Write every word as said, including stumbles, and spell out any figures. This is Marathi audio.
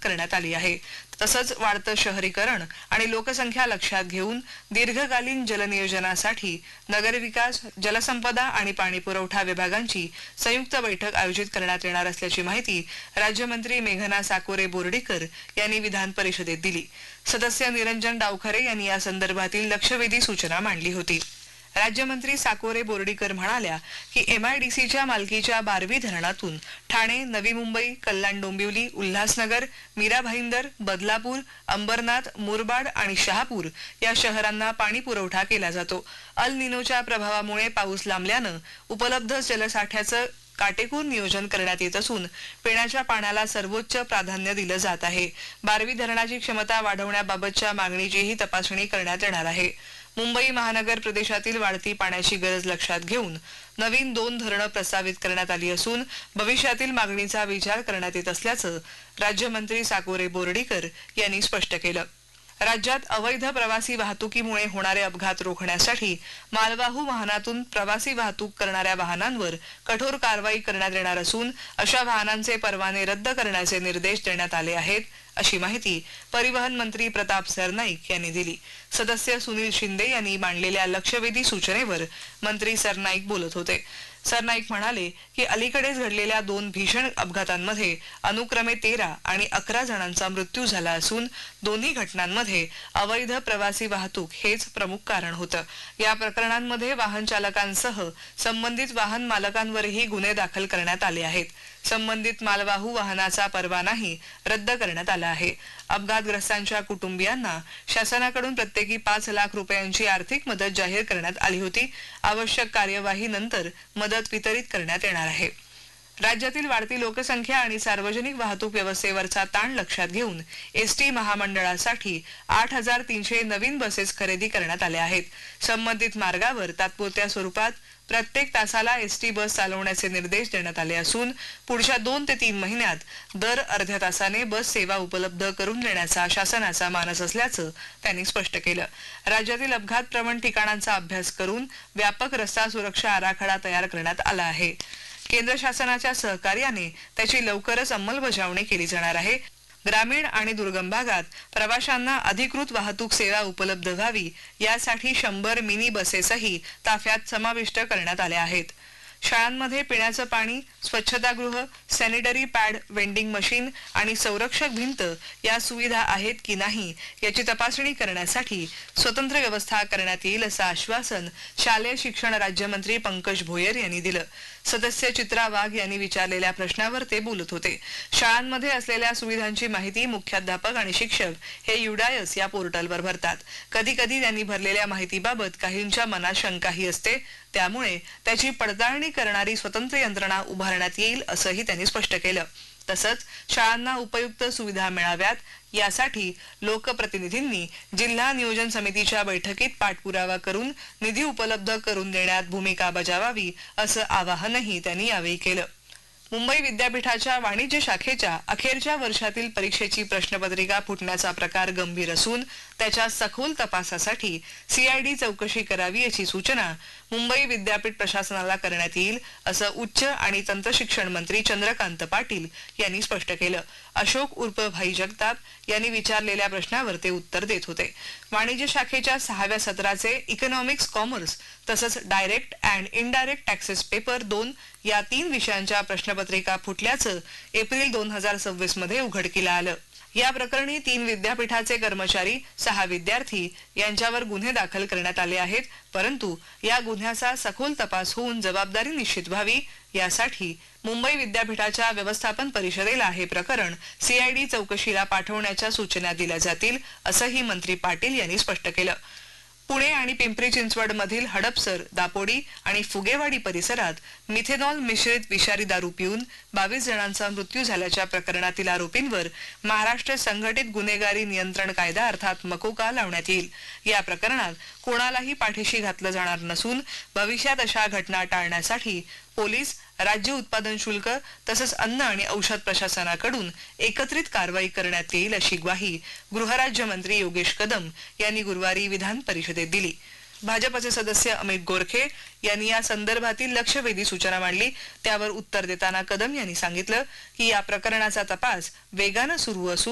करण्यात आली आहे. तसंच वाढतं शहरीकरण आणि लोकसंख्या लक्षात घेऊन दीर्घकालीन जलनियोजनासाठी नगरविकास, जलसंपदा आणि पाणीपुरवठा विभागांची संयुक्त बैठक आयोजित करण्यात येणार असल्याची माहिती राज्यमंत्री मेघना साकोरे बोर्डीकर यांनी विधान परिषदेत दिली. सदस्य निरंजन डावखरे यांनी या संदर्भातील लक्षवेधी सूचना मांडली होती. राज्यमंत्री साकोरे बोर्डीकर म्हणाल्या की एमआयडीसीच्या मालकीच्या बारवी धरणातून ठाणे, नवी मुंबई, कल्याण डोंबिवली, उल्हासनगर, मीरा भाईंदर, बदलापूर, अंबरनाथ, मुरबाड आणि शहापूर या शहरांना पाणी पुरवठा केला जातो. अल निनोच्या प्रभावामुळे पाऊस लांबल्यानं उपलब्ध जलसाठ्याचं काटेकोर नियोजन करण्यात येत असून पिण्याच्या पाण्याला सर्वोच्च प्राधान्य दिलं जात आहे. बारवी धरणाची क्षमता वाढवण्याबाबतच्या मागणीचीही तपासणी करण्यात येणार आहे. मुंबई महानगर प्रदेशातील वाढती पाण्याची गरज लक्षात घेऊन नवीन दोन धरणं प्रस्तावित करण्यात आली असून भविष्यातील मागणीचा विचार करण्यात येत असल्याचं राज्यमंत्री साकोरे बोर्डीकर यांनी स्पष्ट केलं. राज्यात अवैध प्रवासी वाहतुकीमुळे होणारे अपघात रोखण्यासाठी मालवाहू वाहनातून प्रवासी वाहतूक करणाऱ्या वाहनांवर कठोर कारवाई करण्यात येणार असून अशा वाहनांचे परवाने रद्द करण्याचे निर्देश देण्यात आले आहेत, अशी माहिती परिवहन मंत्री प्रताप सरनाईक यांनी दिली. सदस्य सुनील शिंदे यांनी मांडलेल्या लक्षवेधी सूचनेवर मंत्री सरनाईक बोलत होते. सरनाईक म्हणाले की अलीकडेच घडलेल्या दोन भीषण अपघातांमध्ये अनुक्रमे तेरा आणि अकरा जणांचा मृत्यू झाला असून दोन्ही घटनांमध्ये अवैध प्रवासी वाहतूक हेच प्रमुख कारण होतं. या प्रकरणांमध्ये वाहन चालकांसह संबंधित वाहन मालकांवरही गुन्हे दाखल करण्यात आले आहेत. संबंधित मालवाहू वाहनाचा परवानाही रद्द करण्यात आला आहे. अपघातग्रस्तांच्या कुटुंबियांना शासनाकडून प्रत्येकी पाच लाख रुपयांची आर्थिक मदत जाहीर करण्यात आली होती. आवश्यक कार्यवाही नंतर मदत वितरित करण्यात येणार आहे. राज्यातील वाढती लोकसंख्या आणि सार्वजनिक वाहतूक व्यवस्थेवरचा ताण लक्षात घेऊन एसटी महामंडळासाठी आठ हजार तीनशे नवीन बसेस खरेदी करण्यात आल्या आहेत. संबंधित मार्गावर तात्पुरत्या स्वरूपात प्रत्येक तासाला एसटी बस चालवण्याचे निर्देश देण्यात आले असून पुढच्या दोन ते तीन महिन्यात दर अर्ध्या तासाने बस सेवा उपलब्ध करून देण्याचा शासनाचा मानस असल्याचं त्यांनी स्पष्ट केलं. राज्यातील अपघात प्रवण ठिकाणांचा अभ्यास करून व्यापक रस्ता सुरक्षा आराखडा तयार करण्यात आला आहे. केंद्र शासनाच्या सहकार्याने त्याची लवकरच अंमलबजावणी केली जाणार आहे. ग्रामीण आणि दुर्गम भागात प्रवाशांना अधिकृत वाहतूक सेवा उपलब्ध व्हावी यासाठी शंभर मिनी बसेसही ताफ्यात समाविष्ट करण्यात आल्या आहेत. शाळांमध्ये पिण्याचं पाणी, स्वच्छतागृह, सॅनिटरी पॅड, वेंडिंग मशीन आणि संरक्षक भिंत या सुविधा आहेत की नाही याची तपासणी करण्यासाठी स्वतंत्र व्यवस्था करण्यात येईल असं आश्वासन शालेय शिक्षण राज्यमंत्री पंकज भोयर यांनी दिलं. सदस्य चित्रा वाघ यांनी विचारलेल्या प्रश्नावर ते बोलत होते. शाळांमध्ये असलेल्या सुविधांची माहिती मुख्याध्यापक आणि शिक्षक हे युडायस या पोर्टलवर भरतात. कधी कधी त्यांनी भरलेल्या माहितीबाबत काहींच्या मनात शंकाही असते. त्यामुळे त्याची पडताळणी करणारी स्वतंत्र यंत्रणा उभारण्यात येईल असंही त्यांनी स्पष्ट केलं. तसंच शाळांना उपयुक्त सुविधा मिळाव्यात यासाठी लोकप्रतिनिधींनी जिल्हा नियोजन समितीच्या बैठकीत पाठपुरावा करून निधी उपलब्ध करून देण्यात भूमिका बजावावी असं आवाहनही त्यांनी यावेळी केलं. मुंबई विद्यापीठाच्या वाणिज्य शाखेच्या अखेरच्या वर्षातील परीक्षेची प्रश्नपत्रिका फुटण्याचा प्रकार गंभीर असून त्याच्या सखोल तपासासाठी सीआयडी चौकशी करावी अशी सूचना मुंबई विद्यापीठ प्रशासनाला करण्यात येईल असं उच्च आणि तंत्रशिक्षण मंत्री चंद्रकांत पाटील यांनी स्पष्ट केलं. अशोक उर्फ भाई जगताप यांनी विचारलेल्या प्रश्नावर ते उत्तर देत होते. वाणिज्य शाखेच्या सहाव्या सत्राचे इकॉनॉमिक्स, कॉमर्स तसंच direct and indirect taxes paper दोन या तीन विषयांच्या प्रश्नपत्रिका फुटल्याचं एप्रिल दोन हजार सव्वीस मध्ये उघडकीला आलं. या प्रकरणी तीन विद्यापीठाचे कर्मचारी, सहा विद्यार्थी यांच्यावर गुन्हे दाखल करण्यात आले आहेत. परंतु या गुन्ह्याचा सखोल तपास होऊन जबाबदारी निश्चित व्हावी यासाठी मुंबई विद्यापीठाच्या व्यवस्थापन परिषदेला हे प्रकरण सीआयडी चौकशीला पाठवण्याच्या सूचना दिल्या जातील असंही मंत्री पाटील यांनी स्पष्ट केलं. पुणे आणि पिंपरी चिंचवड मधील हडपसर, दापोडी आणि फुगेवाडी परिसरात मिथेनॉल मिश्रित विषारी दारू पिऊन बावीस जणांचा मृत्यू झाल्याच्या प्रकरणातील आरोपींवर महाराष्ट्र संघटित गुन्हेगारी नियंत्रण कायदा अर्थात मकोका लावण्यात येईल. या प्रकरणात कोणालाही पाठीशी घातलं जाणार नसून भविष्यात अशा घटना टाळण्यासाठी पोलीस, राज्य उत्पादन शुल्क तसंच अन्न आणि औषध प्रशासनाकडून एकत्रित कारवाई करण्यात येईल अशी ग्वाही गृहराज्यमंत्री योगेश कदम यांनी गुरुवारी विधान परिषदेत दिली. भाजपचे सदस्य अमित गोरखे यांनी या संदर्भातील लक्षवेधी सूचना मांडली. त्यावर उत्तर देताना कदम यांनी सांगितलं की या प्रकरणाचा तपास वेगानं सुरू असून